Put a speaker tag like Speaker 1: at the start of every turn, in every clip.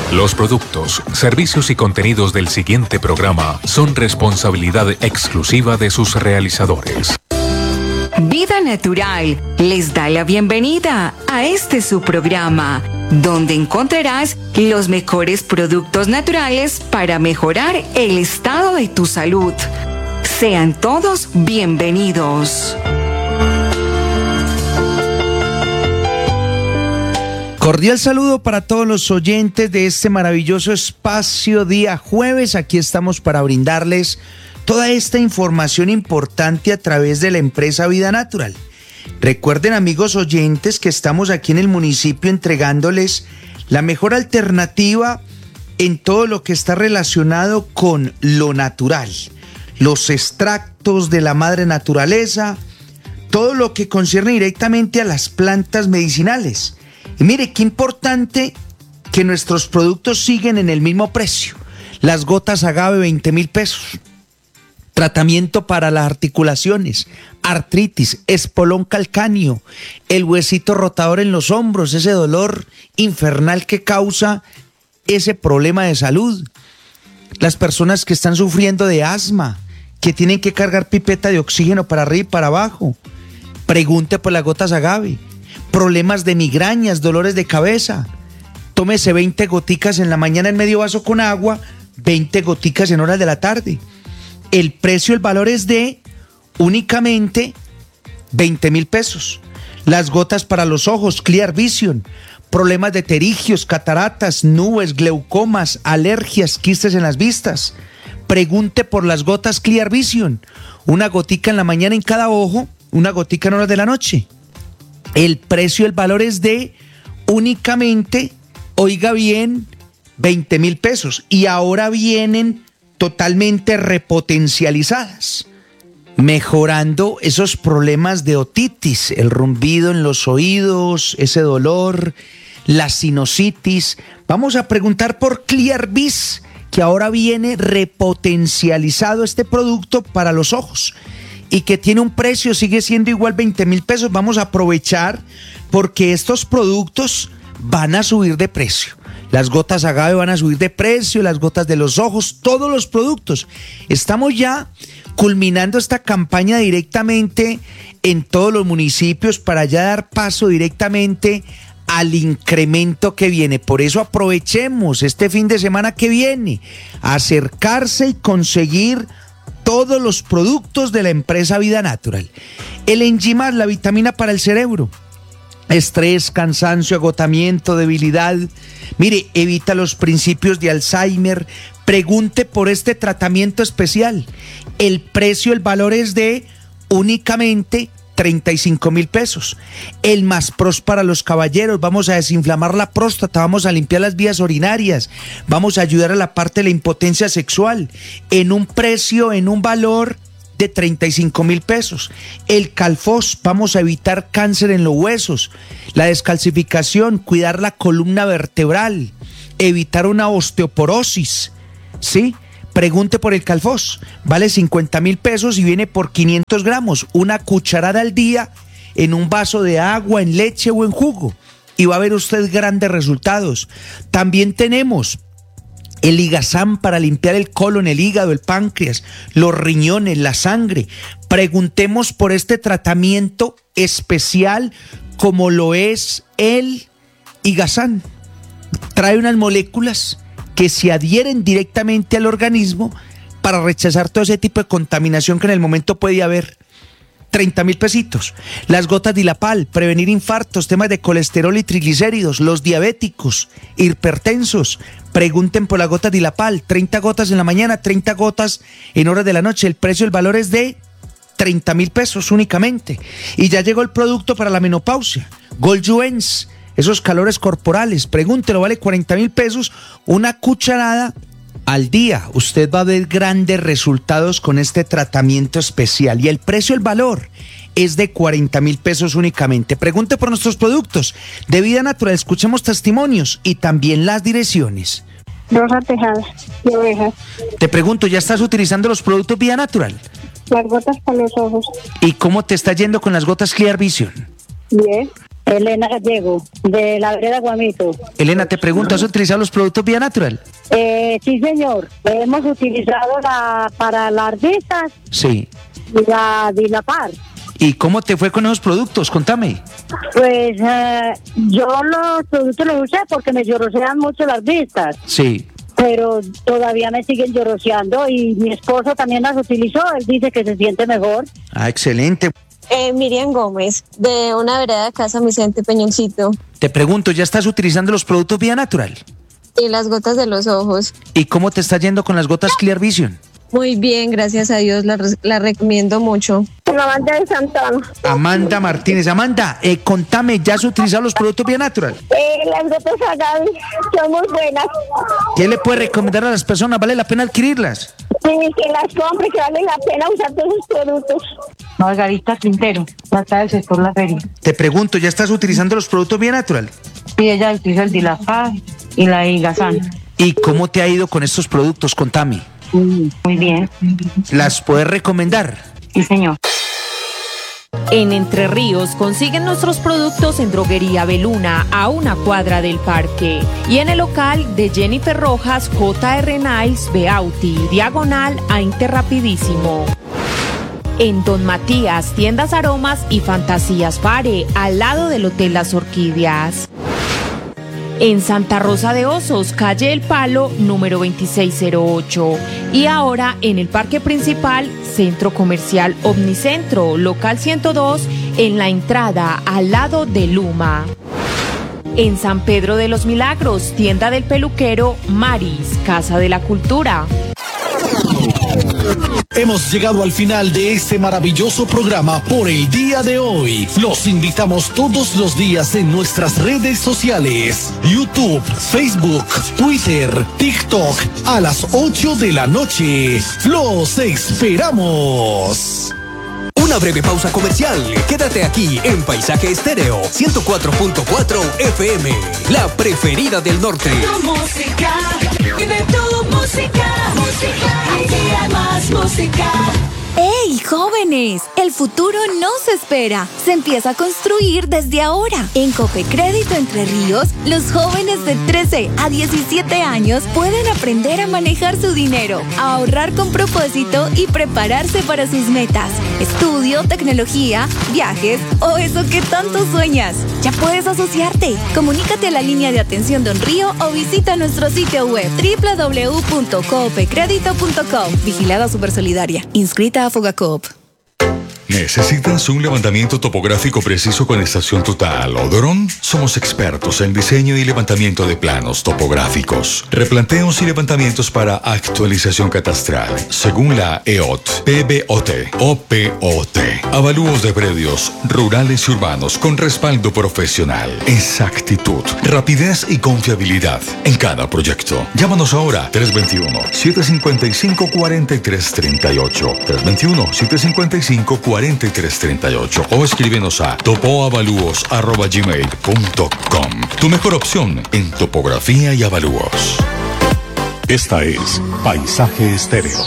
Speaker 1: Los productos, servicios y contenidos del siguiente programa son responsabilidad exclusiva de sus realizadores.
Speaker 2: Vida Natural les da la bienvenida a este su programa, donde encontrarás los mejores productos naturales para mejorar el estado de tu salud. Sean todos bienvenidos.
Speaker 3: Cordial saludo para todos los oyentes de este maravilloso espacio día jueves. Aquí estamos para brindarles toda esta información importante a través de la empresa Vida Natural. Recuerden, amigos oyentes, que estamos aquí en el municipio entregándoles la mejor alternativa en todo lo que está relacionado con lo natural. Los extractos de la madre naturaleza, todo lo que concierne directamente a las plantas medicinales. Y mire, qué importante que nuestros productos siguen en el mismo precio. Las gotas agave, 20,000 pesos. Tratamiento para las articulaciones, artritis, espolón calcáneo, el huesito rotador en los hombros, ese dolor infernal que causa ese problema de salud. Las personas que están sufriendo de asma, que tienen que cargar pipeta de oxígeno para arriba y para abajo. Pregunte por las gotas agave. Problemas de migrañas, dolores de cabeza. Tómese 20 goticas en la mañana en medio vaso con agua, 20 goticas en horas de la tarde. El precio, el valor es de únicamente 20,000 pesos. Las gotas para los ojos, Clear Vision. Problemas de pterigios, cataratas, nubes, glaucomas, alergias, quistes en las vistas. Pregunte por las gotas Clear Vision. Una gotica en la mañana en cada ojo, una gotica en horas de la noche. El precio, el valor es de únicamente, oiga bien, 20,000 pesos. Y ahora vienen totalmente repotencializadas, mejorando esos problemas de otitis, el rumbido en los oídos, ese dolor, la sinusitis. Vamos a preguntar por Clearvis, que ahora viene repotencializado este producto para los ojos y que tiene un precio, sigue siendo igual, 20,000 pesos. Vamos a aprovechar porque estos productos van a subir de precio. Las gotas agave van a subir de precio, las gotas de los ojos, todos los productos. Estamos ya culminando esta campaña directamente en todos los municipios para ya dar paso directamente al incremento que viene. Por eso aprovechemos este fin de semana que viene, acercarse y conseguir todos los productos de la empresa Vida Natural. El Enzimas, la vitamina para el cerebro. Estrés, cansancio, agotamiento, debilidad. Mire, evita los principios de Alzheimer. Pregunte por este tratamiento especial. El precio, el valor es de únicamente 35,000 pesos. El Más Pros para los caballeros. Vamos a desinflamar la próstata, vamos a limpiar las vías urinarias, vamos a ayudar a la parte de la impotencia sexual en un precio, en un valor de 35,000 pesos. El Calfos, vamos a evitar cáncer en los huesos, la descalcificación, cuidar la columna vertebral, evitar una osteoporosis, ¿sí? Pregunte por el Calfos, vale 50,000 pesos y viene por 500 gramos, una cucharada al día en un vaso de agua, en leche o en jugo, y va a ver usted grandes resultados. También tenemos el Ligazam para limpiar el colon, el hígado, el páncreas, los riñones, la sangre. Preguntemos por este tratamiento especial como lo es el Ligazam. Trae unas moléculas que se adhieren directamente al organismo para rechazar todo ese tipo de contaminación que en el momento puede haber. 30,000 pesitos. Las gotas Dilapal, prevenir infartos, temas de colesterol y triglicéridos, los diabéticos, hipertensos. Pregunten por las gotas Dilapal, 30 gotas en la mañana, 30 gotas en horas de la noche. El precio, el valor es de 30,000 pesos únicamente. Y ya llegó el producto para la menopausia, Goldjuens, esos calores corporales. Pregúntelo, vale 40,000 pesos, una cucharada al día. Usted va a ver grandes resultados con este tratamiento especial y el precio, el valor es de 40,000 pesos únicamente. Pregunte por nuestros productos de Vida Natural, escuchemos testimonios y también las direcciones.
Speaker 4: Rosa Tejada, de Ovejas.
Speaker 3: Te pregunto, ¿ya estás utilizando los productos Vida Natural?
Speaker 4: Las gotas para los ojos.
Speaker 3: ¿Y cómo te está yendo con las gotas Clear Vision?
Speaker 4: Bien. Elena Gallego, de la vereda Guamito.
Speaker 3: Elena, te pregunto, ¿has utilizado los productos Vía Natural?
Speaker 4: Sí, señor. Hemos utilizado para las ardillas
Speaker 3: Sí.
Speaker 4: y la Dilapar.
Speaker 3: ¿Y cómo te fue con esos productos? Contame.
Speaker 4: Pues yo los productos los usé porque me llorosean mucho las vistas.
Speaker 3: Sí.
Speaker 4: Pero todavía me siguen lloroseando y mi esposo también las utilizó. Él dice que se siente mejor.
Speaker 3: Ah, excelente.
Speaker 5: Miriam Gómez, de una vereda de Casa Vicente Peñoncito.
Speaker 3: Te pregunto, ¿ya estás utilizando los productos Vía Natural?
Speaker 5: Y las gotas de los ojos.
Speaker 3: ¿Y cómo te está yendo con las gotas Clear Vision?
Speaker 5: Muy bien, gracias a Dios, la recomiendo mucho.
Speaker 4: Amanda de Santana.
Speaker 3: Amanda Martínez. Amanda, contame, ¿ya has utilizado los productos Vía Natural?
Speaker 4: Las gotas Agavi son muy buenas.
Speaker 3: ¿Qué le puedes recomendar a las personas? ¿Vale la pena adquirirlas?
Speaker 4: Sí, que las compre, que vale la pena usar todos sus productos.
Speaker 6: Margarita Quintero, acá del sector La Feria.
Speaker 3: Te pregunto, ¿ya estás utilizando los productos Vía Natural?
Speaker 6: Sí, ella utiliza el Dilapar y la Igazán.
Speaker 3: ¿Y cómo te ha ido con estos productos? Contame.
Speaker 6: Muy bien.
Speaker 3: ¿Las puedes recomendar?
Speaker 6: Sí, señor.
Speaker 7: En Entre Ríos consiguen nuestros productos en Droguería Beluna a una cuadra del parque y en el local de Jennifer Rojas J.R. Niles Beauty, diagonal a Interrapidísimo. En Don Matías, tiendas Aromas y Fantasías Pare, al lado del Hotel Las Orquídeas. En Santa Rosa de Osos, calle El Palo, número 2608. Y ahora en el parque principal, Centro Comercial Omnicentro, local 102, en la entrada al lado de Luma. En San Pedro de los Milagros, tienda del peluquero Maris, Casa de la Cultura.
Speaker 8: Hemos llegado al final de este maravilloso programa por el día de hoy. Los invitamos todos los días en nuestras redes sociales: YouTube, Facebook, Twitter, TikTok, a las 8 de la noche. ¡Los esperamos!
Speaker 9: Una breve pausa comercial. Quédate aquí en Paisaje Estéreo 104.4 FM, la preferida del norte.
Speaker 10: Tu música, vive tu música, y más música.
Speaker 11: ¡Hey, jóvenes! El futuro no se espera, se empieza a construir desde ahora. En Copecrédito Entre Ríos, los jóvenes de 13 a 17 años pueden aprender a manejar su dinero, a ahorrar con propósito y prepararse para sus metas. Estudio, tecnología, viajes o eso que tanto sueñas. Ya puedes asociarte. Comunícate a la línea de atención Don Río o visita nuestro sitio web www.copecredito.com. Vigilada Supersolidaria. Inscrita a Fogacoop.
Speaker 12: ¿Necesitas un levantamiento topográfico preciso con estación total o dron? Somos expertos en diseño y levantamiento de planos topográficos, replanteos y levantamientos para actualización catastral, según la EOT, PBOT o POT. Avalúos de predios rurales y urbanos con respaldo profesional, exactitud, rapidez y confiabilidad en cada proyecto. Llámanos ahora 321-755-4338, 321-755-4338 o escríbenos a topoavalúos@gmail.com. Tu mejor opción en topografía y avalúos.
Speaker 13: Esta es Paisaje Estéreo.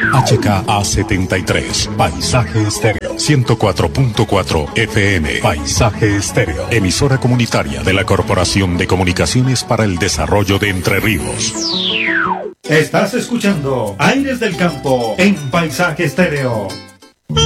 Speaker 13: HKA73. Paisaje Estéreo. 104.4 FM. Paisaje Estéreo. Emisora comunitaria de la Corporación de Comunicaciones para el Desarrollo de Entre Ríos.
Speaker 14: Estás escuchando Aires del Campo en Paisaje Estéreo.